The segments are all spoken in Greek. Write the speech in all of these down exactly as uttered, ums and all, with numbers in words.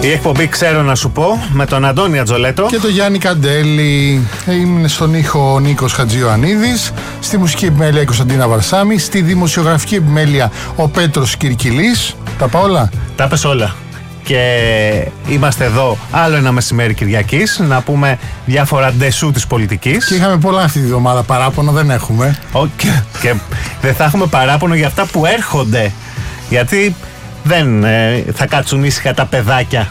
Η εκπομπή Ξέρω να σου πω με τον Αντώνη Ατζολέτο και τον Γιάννη Καντέλη. Ήμουν στον ήχο ο Νίκος Χατζιωαννίδης, στη μουσική επιμέλεια η Κωνσταντίνα Βαρσάμη, στη δημοσιογραφική επιμέλεια ο Πέτρος Κυρκυλής. Τα πάω όλα. Τα πες όλα. Και είμαστε εδώ άλλο ένα μεσημέρι Κυριακής να πούμε διάφορα ντεσού της πολιτικής. Και είχαμε πολλά αυτή τη βδομάδα, παράπονο δεν έχουμε. Okay. Και δεν θα έχουμε παράπονο για αυτά που έρχονται. Γιατί δεν ε, θα κάτσουν ήσυχα τα παιδάκια.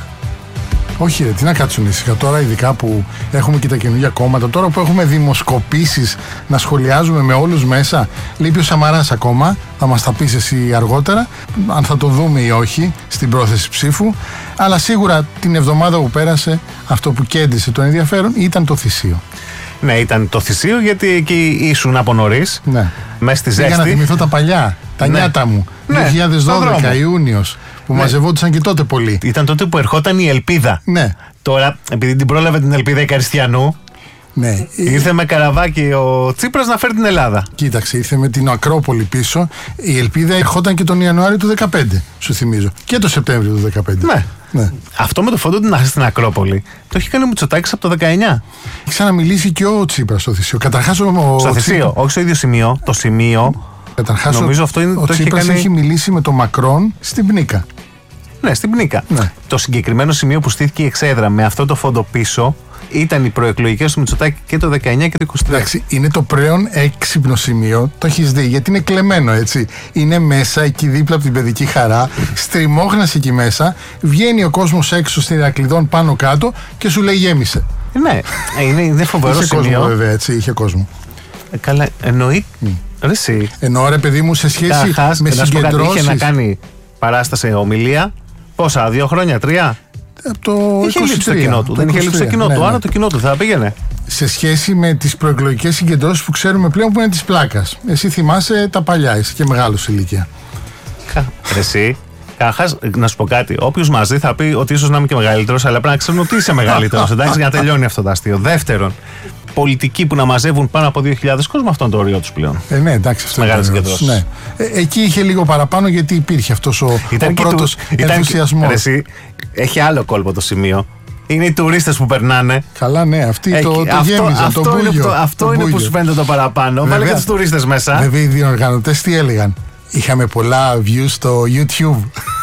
Όχι ρε, τι να κάτσουν ήσυχα τώρα, ειδικά που έχουμε και τα καινούργια κόμματα. Τώρα που έχουμε δημοσκοπήσεις να σχολιάζουμε με όλους μέσα. Λείπει ο Σαμαράς ακόμα, θα μας τα πεις εσύ αργότερα, αν θα το δούμε ή όχι στην πρόθεση ψήφου. Αλλά σίγουρα την εβδομάδα που πέρασε, αυτό που κέντρισε τον ενδιαφέρον ήταν το θυσίο. Ναι, ήταν το θυσίο γιατί εκεί ήσουν από νωρίς. Ναι. Μέσα στη ζέστη. Για να θυμηθώ τα παλιά, τα ναι. νιάτα μου. Ναι. δύο χιλιάδες δώδεκα Ιούνιος. Που ναι. μαζευόντουσαν και τότε πολύ. Ήταν τότε που ερχόταν η Ελπίδα. Ναι. Τώρα, επειδή την πρόλαβε την Ελπίδα η Καριστιανού, ναι. ήρθε με καραβάκι ο Τσίπρας να φέρει την Ελλάδα. Κοίταξε, ήρθε με την Ακρόπολη πίσω. Η Ελπίδα ερχόταν και τον Ιανουάριο του δεκαπέντε, σου θυμίζω. Και το Σεπτέμβριο του δεκαπέντε. Ναι. ναι. Αυτό με το φόντο του να είσαι στην Ακρόπολη το έχει κάνει ο Μητσοτάκης από το δεκαεννιά. Έχει ξαναμιλήσει και ο Τσίπρας στο θυσίο. Καταρχάς ο. Στο θυσίο, όχι στο ίδιο σημείο. Το σημείο. Καταρχάς νομίζω αυτό είναι, ο το Τσίπρας έχει, κάνει... έχει μιλήσει με τον Μακρόν στην Πνίκα. Ναι, στην Πνίκα. Ναι. Το συγκεκριμένο σημείο που στήθηκε η εξέδρα με αυτό το φόντο πίσω ήταν οι προεκλογικές του Μητσοτάκη και το δεκαεννιά και το είκοσι τρία. Εντάξει, είναι το πλέον έξυπνο σημείο, το έχεις δει, γιατί είναι κλεμμένο έτσι. Είναι μέσα εκεί δίπλα από την παιδική χαρά, στριμώχνας εκεί μέσα, βγαίνει ο κόσμος έξω στην Ηρακλειδών πάνω κάτω και σου λέει γέμισε. Ναι, είναι, είναι φοβερό είχε σημείο. Είχε κόσμο βέβαια, έτσι, είχε κόσμο. Ε, καλά, εννοεί. Mm. Ρε εσύ. Εννοώ ρε παιδί μου σε σχέση Καχάς, με συγκεντρώσεις. Είχε να κάνει παράσταση ομιλία, πόσα, δύο χρόνια, τρία. Από το είχε είκοσι τρία, λείψει το κοινό του. το Δεν είχε λείψει το κοινό ναι, του, ναι. άρα το κοινό του θα πήγαινε. Σε σχέση με τις προεκλογικές συγκεντρώσεις που ξέρουμε πλέον που είναι της πλάκας. Εσύ θυμάσαι τα παλιά, είσαι και μεγάλος ηλικία. Κα... Εσύ. Καχάς, να σου πω κάτι. Όποιος μαζί θα πει ότι ίσως να είμαι και μεγαλύτερος, αλλά πρέπει να ξέρουν ότι είσαι μεγαλύτερος. Εντάξει, για να τελειώνει αυτό το αστείο. Δεύτερον, πολιτικοί που να μαζεύουν πάνω από δύο χιλιάδες κόσμο, αυτό είναι το όριό τους πλέον. Ε, ναι, εντάξει, αυτό μεγάλες συγκεντρώσεις. Ναι. Ε, εκεί είχε λίγο παραπάνω γιατί υπήρχε αυτός ο, ο πρώτος ενθουσιασμός. Εσύ, έχει άλλο κόλπο το σημείο. Είναι οι τουρίστες που περνάνε. Καλά, ναι, αυτοί το, το αυτό, γέμιζαν, αυτό το μπούγιο. Είναι, το, αυτό το είναι μπούγιο. που σου φαίνεται το παραπάνω. Βάλε και τους τουρίστες μέσα. Βέβαια, οι διοργανωτές τι έλεγαν. Είχαμε πολλά views στο YouTube.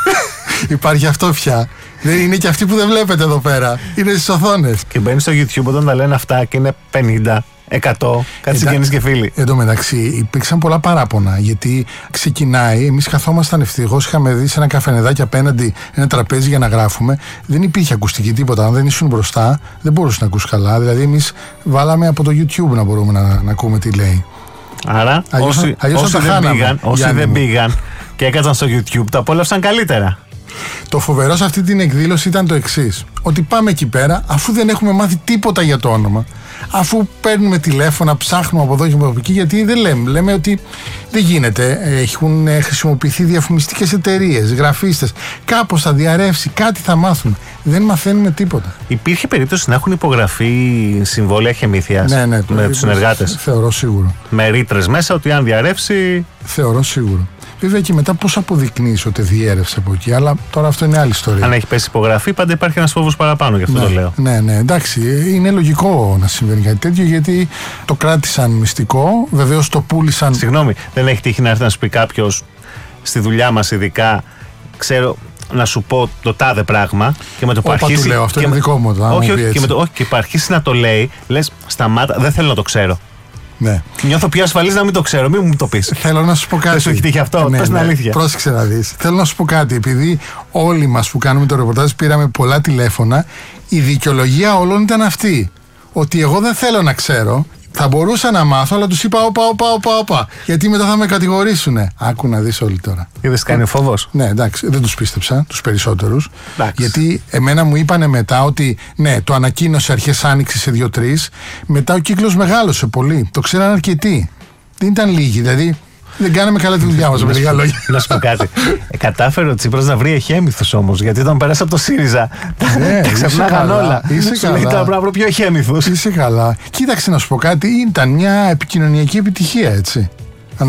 Υπάρχει αυτό πια. Δεν είναι και αυτοί που δεν βλέπετε εδώ πέρα. Είναι στις οθόνες. Και μπαίνει στο YouTube όταν τα λένε αυτά και είναι πενήντα, εκατό, κάτι συγγενείς και φίλοι. Εν τω μεταξύ υπήρξαν πολλά παράπονα. Γιατί ξεκινάει, εμείς καθόμασταν ευτυχώς, είχαμε δει σε ένα καφενεδάκι απέναντι ένα τραπέζι για να γράφουμε. Δεν υπήρχε ακουστική τίποτα. Αν δεν ήσουν μπροστά, δεν μπορούσε να ακούς καλά. Δηλαδή, εμείς βάλαμε από το YouTube να μπορούμε να, να ακούμε τι λέει. Άρα, αλλιώς, όσοι, αλλιώς όσοι, δεν, πήγαν, όσοι δεν πήγαν και έκατσαν στο YouTube, τα απόλαυσαν καλύτερα. Το φοβερό σε αυτή την εκδήλωση ήταν το εξής. Ότι πάμε εκεί πέρα, αφού δεν έχουμε μάθει τίποτα για το όνομα, αφού παίρνουμε τηλέφωνα, ψάχνουμε από εδώ και από εκεί, γιατί δεν λέμε. Λέμε ότι δεν γίνεται. Έχουν χρησιμοποιηθεί διαφημιστικές εταιρείες, γραφίστες. Κάπως θα διαρρεύσει, κάτι θα μάθουν. Δεν μαθαίνουμε τίποτα. Υπήρχε περίπτωση να έχουν υπογραφεί συμβόλαια χεμήθειας ναι, ναι, με τους συνεργάτες. Θεωρώ σίγουρο. Με ρήτρες μέσα ότι αν διαρρεύσει. Θεωρώ σίγουρο. Βέβαια και μετά πώς αποδεικνύεις ότι διέρευσε από εκεί, αλλά τώρα αυτό είναι άλλη ιστορία. Αν έχει πέσει υπογραφή, πάντα υπάρχει ένας φόβος παραπάνω, γι' αυτό ναι, το λέω. Ναι, ναι, εντάξει. Είναι λογικό να συμβαίνει κάτι τέτοιο, γιατί το κράτησαν μυστικό, βεβαίως το πούλησαν. Συγγνώμη, δεν έχει τύχει να έρθει να σου πει κάποιος στη δουλειά μας, ειδικά, ξέρω, να σου πω το τάδε πράγμα και με το που αρχίσει. Του λέω, αυτό είναι με... δικό μου. Το, όχι, όχι, και με το, όχι, και που αρχίσει να το λέει, λες, σταμάτα, δεν θέλω να το ξέρω. Ναι. Νιώθω πιο ασφαλής να μην το ξέρω, μην μου το πεις. Θέλω να σου πω κάτι. Δεν σου έχει τύχει αυτό, ναι, πες την ναι, αλήθεια. Πρόσεξε να δεις. Θέλω να σου πω κάτι. Επειδή όλοι μας που κάνουμε το ρεπορτάζ πήραμε πολλά τηλέφωνα, η δικαιολογία όλων ήταν αυτή. Ότι εγώ δεν θέλω να ξέρω. Θα μπορούσα να μάθω, αλλά τους είπα όπα, όπα, όπα, όπα. Γιατί μετά θα με κατηγορήσουνε. Άκου να δεις όλοι τώρα. Είδες κάνει φόβος. Ναι, εντάξει, δεν τους πίστεψα, τους περισσότερους. Εντάξει. Γιατί εμένα μου είπανε μετά ότι ναι, το ανακοίνωσε αρχές άνοιξης σε δύο-τρεις. Μετά ο κύκλος μεγάλωσε πολύ. Το ξέραν αρκετοί. Δεν ήταν λίγοι, δηλαδή. Δεν κάναμε καλά τη δουλειά μας, με λίγα λόγια. Να σου πω κάτι. Ε, κατάφερε ο Τσίπρας να βρει εχέμηθους όμως. Γιατί όταν πέρασε από το ΣΥΡΙΖΑ, ναι, τα ξεπνάγαν όλα. Είσαι σου λέει τώρα πρέπει να βρω πιο εχέμηθους. Είσαι καλά. Κοίταξε να σου πω κάτι. Ήταν μια επικοινωνιακή επιτυχία, έτσι.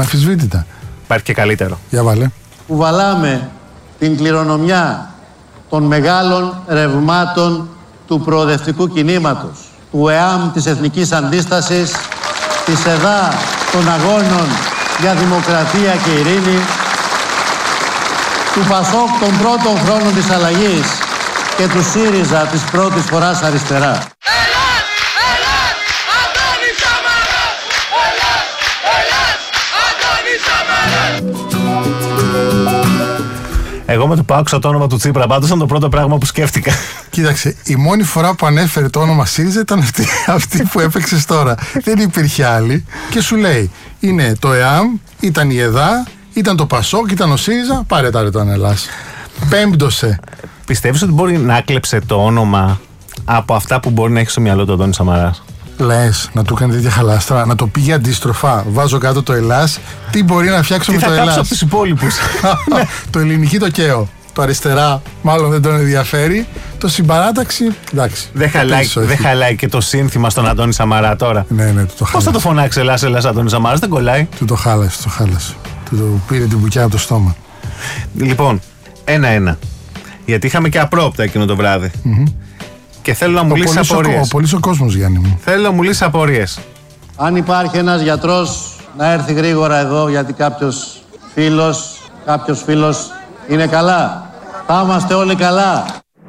Αναμφισβήτητα. Υπάρχει και καλύτερο. Για βάλε. Που βαλάμε την κληρονομιά των μεγάλων ρευμάτων του προοδευτικού κινήματος, του ΕΑΜ της Εθνικής Αντίστασης, της ΕΔΑ των Αγώνων για Δημοκρατία και Ειρήνη, του ΠΑΣΟΚ των πρώτων χρόνων της αλλαγής και του ΣΥΡΙΖΑ της πρώτης φοράς αριστερά. Ελλάς! Ελλάς! Αντώνης Σαμαράς! Ελλάς! Ελλάς! Αντώνης Σαμαράς! Εγώ με το που άκουσα το όνομα του Τσίπρα, πάντως ήταν το πρώτο πράγμα που σκέφτηκα. Κοίταξε, η μόνη φορά που ανέφερε το όνομα ΣΥΡΙΖΑ ήταν αυτή, αυτή που έπαιξες τώρα. Δεν υπήρχε άλλη. Και σου λέει, είναι το ΕΑΜ, ήταν η ΕΔΑ, ήταν το ΠΑΣΟΚ, ήταν ο ΣΥΡΙΖΑ, πάρε τα ρε το Ελλάς. Πέμπτωσε. Πιστεύεις ότι μπορεί να κλέψε το όνομα από αυτά που μπορεί να έχει στο μυαλό του Αντώνης Σαμαράς? Λες, να του κάνει τέτοια χαλάστρα, να το πήγε αντίστροφα. Βάζω κάτω το Ελλάς. Τι μπορεί να φτιάξω τι με το Ελλάς? Τι θα κάψω από τους υπόλοιπους? Το ελληνική το καίω. Το αριστερά μάλλον δεν τον ενδιαφέρει. Το συμπαράταξη, εντάξει. Δεν χαλάει, δε χαλάει και το σύνθημα στον Αντώνη Σαμαρά τώρα. Ναι, ναι, του το χάλασε. Πώς θα το φωνάξει Ελλάς, Ελλάς, Αντώνη Σαμαράς? Δεν κολλάει. Του το χάλασε, το χάλασε. Του το πήρε την μπουκιά από το στόμα. Λοιπόν, ένα-ένα. Γιατί είχαμε και απρόπτα εκείνο το βράδυ. Mm-hmm. Και θέλω να μου λύσει απορίες. Ο πολύς ο κόσμος, Γιάννη μου. Θέλω να μου λύσει απορίες. Αν υπάρχει ένας γιατρός να έρθει γρήγορα εδώ, γιατί κάποιος φίλος, κάποιος φίλος είναι καλά. Θα είμαστε όλοι καλά.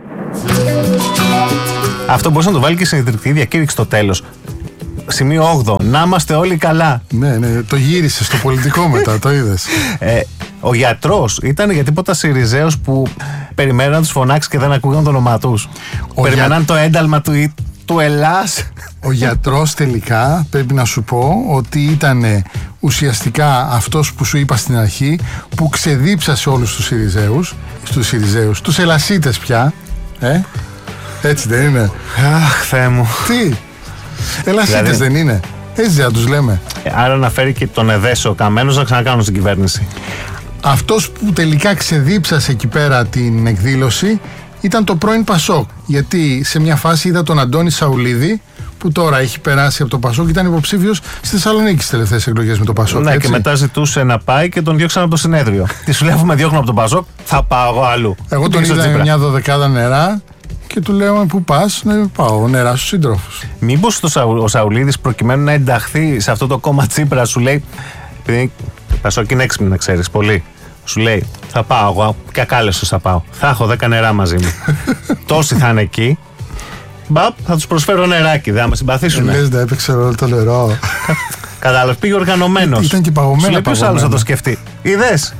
Αυτό μπορούσε να το βάλει και σε ιδρυτική διακήρυξη στο τέλος. Σημείο όγδοο. Να είμαστε όλοι καλά. Ναι, ναι, το γύρισε στο πολιτικό μετά, το είδες. Ε, ο γιατρός ήταν για τίποτα Συριζέος που περιμέναν να τους φωνάξει και δεν ακούγαν το όνομά τους. Περιμέναν για... το ένταλμα του, του Ελλάς. Ο γιατρός τελικά πρέπει να σου πω ότι ήταν ουσιαστικά αυτός που σου είπα στην αρχή, που ξεδίψασε όλους τους Συριζέους, στους Συριζέους, τους Ελλασίτες πια. Ε? Έτσι δεν είναι? Αχ, Θεέ μου. Τι? Ελλασίτες δηλαδή... δεν είναι? Έτσι δεν τους λέμε. Άρα να φέρει και τον Εδέσο Καμένος να ξανακάνουν στην κυβέρνηση. Αυτός που τελικά ξεδίψασε εκεί πέρα την εκδήλωση ήταν το πρώην Πασόκ. Γιατί σε μια φάση είδα τον Αντώνη Σαουλίδη, που τώρα έχει περάσει από το Πασόκ, ήταν υποψήφιος στη Θεσσαλονίκη στις τελευταίες εκλογές με το Πασόκ. Ναι, έτσι? Και μετά ζητούσε να πάει και τον διώξαν από το συνέδριο. Τι σου λέει, αφού με διώχνουν από τον Πασόκ, θα πάω εγώ αλλού. Εγώ τον είδα με μια δωδεκάδα νερά και του λέω, πού πας? Ναι, πάω νερά στους σύντροφους. Μήπως ο Σαουλίδης, προκειμένου να ενταχθεί σε αυτό το κόμμα Τσίπρα, σου λέει, επειδή Πασόκ είναι έξυπνη να ξέρεις πολύ, σου λέει, θα πάω εγώ και ακάλεστος θα πάω. Θα έχω δέκα νερά μαζί μου. Τόσοι θα είναι εκεί. Μπαπ, θα τους προσφέρω νεράκι, δεν θα με συμπαθήσουν. Λες να έπαιξε όλο το νερό. Κατάλαβες, πήγε οργανωμένος. Ήταν και παγωμένο. Σου λέει, ποιος άλλος θα το σκεφτεί? Είδες?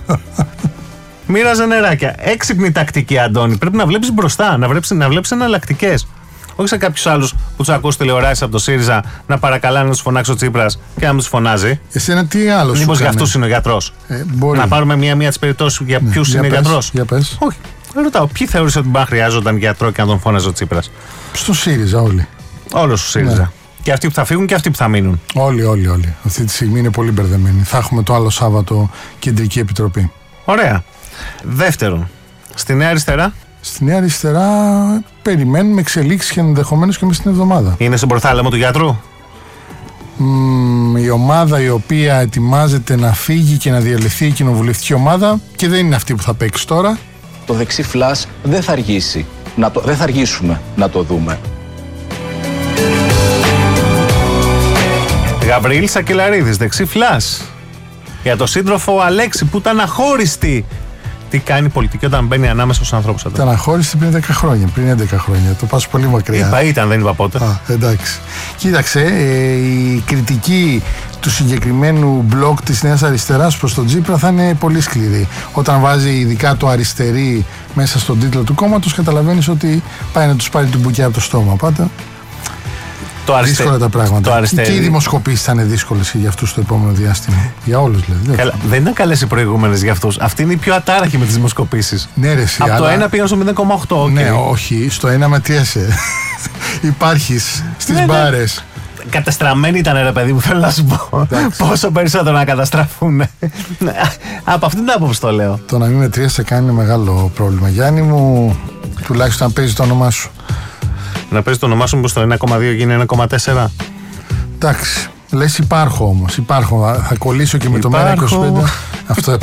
Μοίραζε νεράκια. Έξυπνη τακτική, Αντώνη. Πρέπει να βλέπεις μπροστά, να βλέπεις, να βλέπεις εναλλακτικές. Όχι σε κάποιους άλλους που τους ακούς τηλεοράσεις από το ΣΥΡΙΖΑ να παρακαλάνε να τους φωνάξει ο Τσίπρας και να μην τους φωνάζει. Εσένα τι άλλο? Μήπως για αυτούς είναι ο γιατρός? Ε, μπορεί. Να πάρουμε μία-μία τις περιπτώσεις για ναι, ποιους είναι ο γιατρός. Για πες. Όχι. Ρωτάω, ποιοι θεωρείς ότι μπα χρειάζονταν γιατρό και να τον φώναζε ο Τσίπρας? Στο ΣΥΡΙΖΑ όλοι. Όλος στο ΣΥΡΙΖΑ. Ναι. Και αυτοί που θα φύγουν και αυτοί που θα μείνουν. Όλοι, όλοι, όλοι. Αυτή τη στιγμή είναι πολύ μπερδεμένοι. Θα έχουμε το άλλο Σάββατο κεντρική επιτροπή. Ωραία. Δεύτερον, στη Νέα Αριστερά. Στη Νέα Αριστερά περιμένουμε εξελίξεις και ενδεχομένως και μες στην εβδομάδα. Είναι στον προθάλαμο του γιατρού. Mm, η ομάδα η οποία ετοιμάζεται να φύγει και να διαλυθεί η κοινοβουλευτική ομάδα και δεν είναι αυτή που θα παίξει τώρα. Το δεξί φλας δεν θα αργήσει. Να το, δεν θα αργήσουμε να το δούμε. Γαβριήλ Σακελαρίδης, δεξί φλας. Για το σύντροφο Αλέξη που ήταν αχώριστη. Τι κάνει η πολιτική όταν μπαίνει ανάμεσα στους ανθρώπους? Ήταν αχώριστη πριν δέκα χρόνια, πριν έντεκα χρόνια. Το πας πολύ μακριά. Είπα ήταν, δεν είπα πότε. Α, εντάξει. Κοίταξε, ε, η κριτική του συγκεκριμένου μπλοκ της Νέας Αριστεράς προς τον Τσίπρα θα είναι πολύ σκληρή. Όταν βάζει ειδικά το αριστερή μέσα στον τίτλο του κόμματος, καταλαβαίνεις ότι πάει να τους πάρει την μπουκιά από το στόμα. Πάτε. Το αριστε... Δύσκολα τα πράγματα. Το αριστερή... Και οι δημοσκοπήσεις θα είναι δύσκολες για αυτούς το επόμενο διάστημα. Για όλους δηλαδή. Καλά, δεν ήταν καλές οι προηγούμενες για αυτούς. Αυτή είναι η πιο ατάραχη με τις δημοσκοπήσεις. Ναι, ρε, εσύ, από αλλά... το ένα πήγαν στο μηδέν κόμμα οκτώ. Okay. Ναι, όχι, στο ένα μετριέσαι. Υπάρχεις στις ναι, μπάρες. Ναι. Καταστραμμένοι ήταν, ρε παιδί μου, θέλω να σου πω. Πόσο περισσότερο να καταστραφούν. Από αυτήν την άποψη το λέω. Το να μην μετριέσαι κάνει μεγάλο πρόβλημα. Γιάννη μου, τουλάχιστον να παίζει το όνομά σου. Να παίζει το όνομά σου, μήπως το ένα κόμμα δύο γίνει ένα κόμμα τέσσερα. Εντάξει. Λες υπάρχω όμως. Υπάρχω. Θα κολλήσω και με το μέρα είκοσι πέντε. Αυτό